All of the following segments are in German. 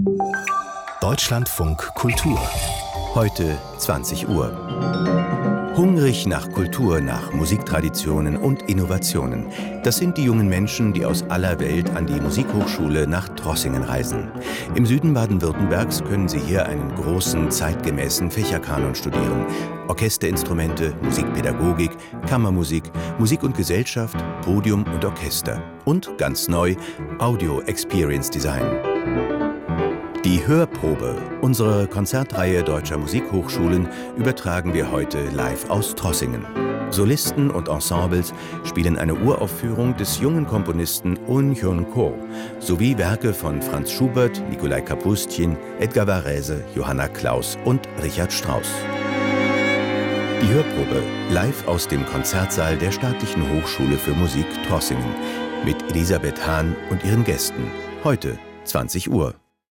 Deutschlandfunk Kultur. Heute 20 Uhr. Hungrig nach Kultur, nach Musiktraditionen und Innovationen. Das sind die jungen Menschen, die aus aller Welt an die Musikhochschule nach Trossingen reisen. Im Süden Baden-Württembergs können sie hier einen großen, zeitgemäßen Fächerkanon studieren. Orchesterinstrumente, Musikpädagogik, Kammermusik, Musik und Gesellschaft, Podium und Orchester. Und ganz neu, Audio Experience Design. Die Hörprobe unserer Konzertreihe Deutscher Musikhochschulen übertragen wir heute live aus Trossingen. Solisten und Ensembles spielen eine Uraufführung des jungen Komponisten Un Hyun-ko sowie Werke von Franz Schubert, Nikolai Kapustin, Edgar Varese, Johanna Klaus und Richard Strauss. Die Hörprobe live aus dem Konzertsaal der Staatlichen Hochschule für Musik Trossingen mit Elisabeth Hahn und ihren Gästen. Heute 20 Uhr.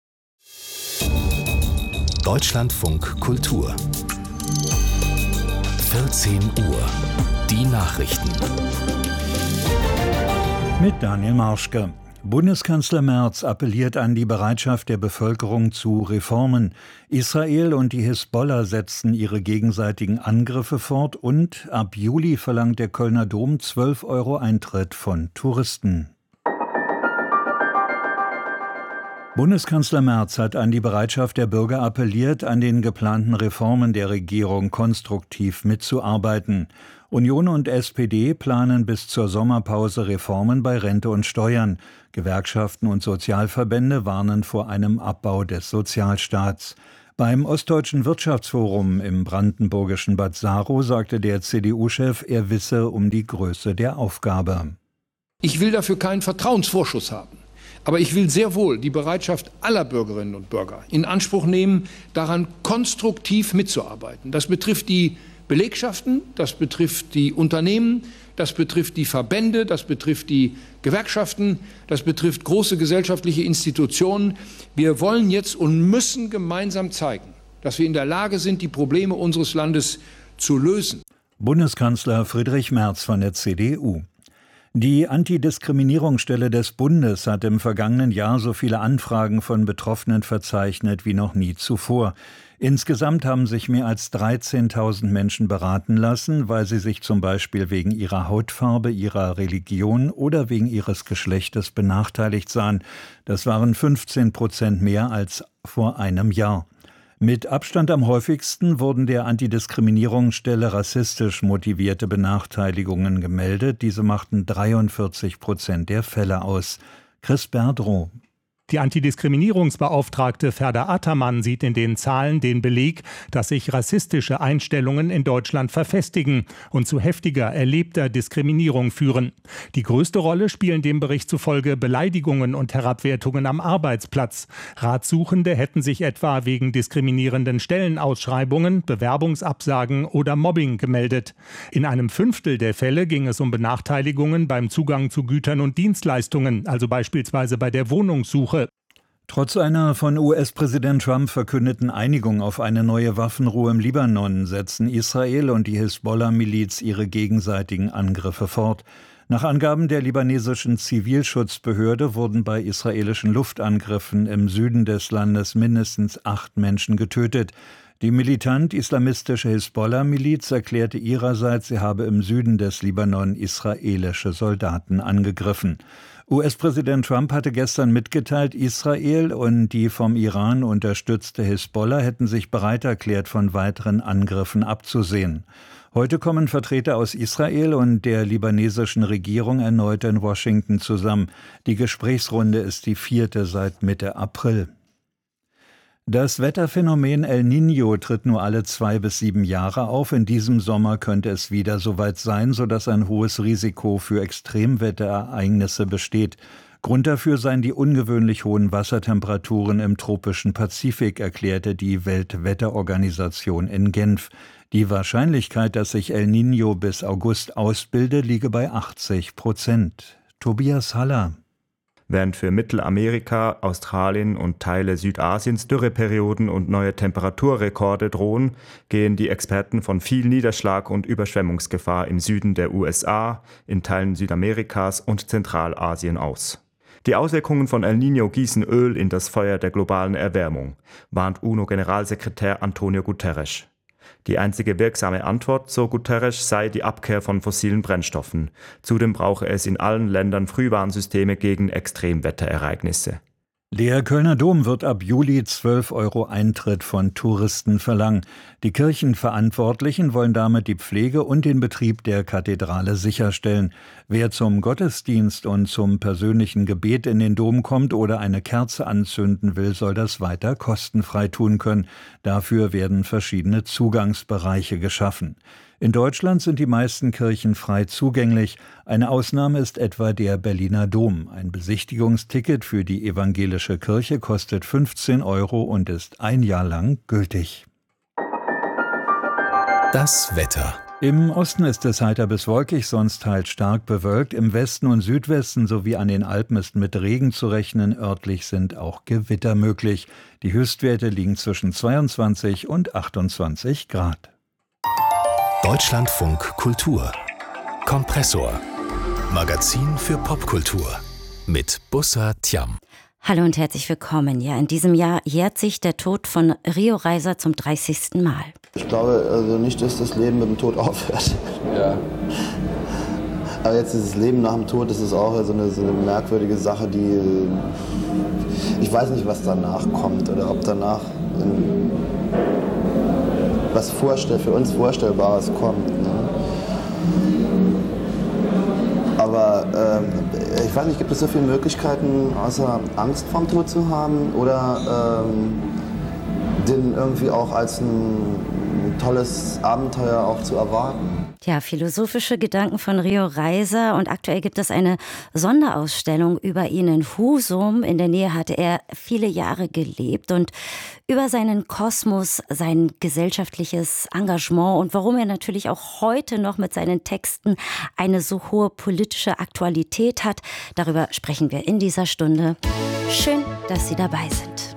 Deutschlandfunk Kultur. 14 Uhr. Die Nachrichten. Mit Daniel Marschke. Bundeskanzler Merz appelliert an die Bereitschaft der Bevölkerung zu Reformen. Israel und die Hisbollah setzen ihre gegenseitigen Angriffe fort und ab Juli verlangt der Kölner Dom 12 € Eintritt von Touristen. Bundeskanzler Merz hat an die Bereitschaft der Bürger appelliert, an den geplanten Reformen der Regierung konstruktiv mitzuarbeiten. Union und SPD planen bis zur Sommerpause Reformen bei Rente und Steuern. Gewerkschaften und Sozialverbände warnen vor einem Abbau des Sozialstaats. Beim Ostdeutschen Wirtschaftsforum im brandenburgischen Bad Saro sagte der CDU-Chef, er wisse um die Größe der Aufgabe. Ich will dafür keinen Vertrauensvorschuss haben. Aber ich will sehr wohl die Bereitschaft aller Bürgerinnen und Bürger in Anspruch nehmen, daran konstruktiv mitzuarbeiten. Das betrifft die Belegschaften, das betrifft die Unternehmen, das betrifft die Verbände, das betrifft die Gewerkschaften, das betrifft große gesellschaftliche Institutionen. Wir wollen jetzt und müssen gemeinsam zeigen, dass wir in der Lage sind, die Probleme unseres Landes zu lösen. Bundeskanzler Friedrich Merz von der CDU. Die Antidiskriminierungsstelle des Bundes hat im vergangenen Jahr so viele Anfragen von Betroffenen verzeichnet wie noch nie zuvor. Insgesamt haben sich mehr als 13.000 Menschen beraten lassen, weil sie sich zum Beispiel wegen ihrer Hautfarbe, ihrer Religion oder wegen ihres Geschlechtes benachteiligt sahen. Das waren 15% mehr als vor einem Jahr. Mit Abstand am häufigsten wurden der Antidiskriminierungsstelle rassistisch motivierte Benachteiligungen gemeldet. Diese machten 43% der Fälle aus. Chris Berdrow. Die Antidiskriminierungsbeauftragte Ferda Ataman sieht in den Zahlen den Beleg, dass sich rassistische Einstellungen in Deutschland verfestigen und zu heftiger erlebter Diskriminierung führen. Die größte Rolle spielen dem Bericht zufolge Beleidigungen und Herabwertungen am Arbeitsplatz. Ratsuchende hätten sich etwa wegen diskriminierenden Stellenausschreibungen, Bewerbungsabsagen oder Mobbing gemeldet. In einem Fünftel der Fälle ging es um Benachteiligungen beim Zugang zu Gütern und Dienstleistungen, also beispielsweise bei der Wohnungssuche. Trotz einer von US-Präsident Trump verkündeten Einigung auf eine neue Waffenruhe im Libanon setzen Israel und die Hisbollah-Miliz ihre gegenseitigen Angriffe fort. Nach Angaben der libanesischen Zivilschutzbehörde wurden bei israelischen Luftangriffen im Süden des Landes mindestens 8 Menschen getötet. Die militant-islamistische Hisbollah-Miliz erklärte ihrerseits, sie habe im Süden des Libanon israelische Soldaten angegriffen. US-Präsident Trump hatte gestern mitgeteilt, Israel und die vom Iran unterstützte Hisbollah hätten sich bereit erklärt, von weiteren Angriffen abzusehen. Heute kommen Vertreter aus Israel und der libanesischen Regierung erneut in Washington zusammen. Die Gesprächsrunde ist die 4. seit Mitte April. Das Wetterphänomen El Niño tritt nur alle 2 bis 7 Jahre auf. In diesem Sommer könnte es wieder soweit sein, sodass ein hohes Risiko für Extremwetterereignisse besteht. Grund dafür seien die ungewöhnlich hohen Wassertemperaturen im tropischen Pazifik, erklärte die Weltwetterorganisation in Genf. Die Wahrscheinlichkeit, dass sich El Niño bis August ausbilde, liege bei 80%. Tobias Haller. Während für Mittelamerika, Australien und Teile Südasiens Dürreperioden und neue Temperaturrekorde drohen, gehen die Experten von viel Niederschlag und Überschwemmungsgefahr im Süden der USA, in Teilen Südamerikas und Zentralasien aus. Die Auswirkungen von El Niño gießen Öl in das Feuer der globalen Erwärmung, warnt UNO-Generalsekretär Antonio Guterres. Die einzige wirksame Antwort, so Guterres, sei die Abkehr von fossilen Brennstoffen. Zudem brauche es in allen Ländern Frühwarnsysteme gegen Extremwetterereignisse. Der Kölner Dom wird ab Juli 12 € Eintritt von Touristen verlangen. Die Kirchenverantwortlichen wollen damit die Pflege und den Betrieb der Kathedrale sicherstellen. Wer zum Gottesdienst und zum persönlichen Gebet in den Dom kommt oder eine Kerze anzünden will, soll das weiter kostenfrei tun können. Dafür werden verschiedene Zugangsbereiche geschaffen. In Deutschland sind die meisten Kirchen frei zugänglich. Eine Ausnahme ist etwa der Berliner Dom. Ein Besichtigungsticket für die evangelische Kirche kostet 15 € und ist ein Jahr lang gültig. Das Wetter. Im Osten ist es heiter bis wolkig, sonst teils stark bewölkt. Im Westen und Südwesten sowie an den Alpen ist mit Regen zu rechnen. Örtlich sind auch Gewitter möglich. Die Höchstwerte liegen zwischen 22 und 28 Grad. Deutschlandfunk Kultur. Kompressor. Magazin für Popkultur. Mit Bussa Thiam. Hallo und herzlich willkommen. Ja, in diesem Jahr jährt sich der Tod von Rio Reiser zum 30. Mal. Ich glaube also nicht, dass das Leben mit dem Tod aufhört. Ja. Aber jetzt dieses Leben nach dem Tod, das ist auch so eine merkwürdige Sache, die... Ich weiß nicht, was danach kommt oder ob danach was für uns Vorstellbares kommt. Ne? Aber ich weiß nicht, gibt es so viele Möglichkeiten, außer Angst vorm Tod zu haben oder den irgendwie auch als ein tolles Abenteuer auch zu erwarten? Ja, philosophische Gedanken von Rio Reiser, und aktuell gibt es eine Sonderausstellung über ihn in Husum. In der Nähe hatte er viele Jahre gelebt, und über seinen Kosmos, sein gesellschaftliches Engagement und warum er natürlich auch heute noch mit seinen Texten eine so hohe politische Aktualität hat. Darüber sprechen wir in dieser Stunde. Schön, dass Sie dabei sind.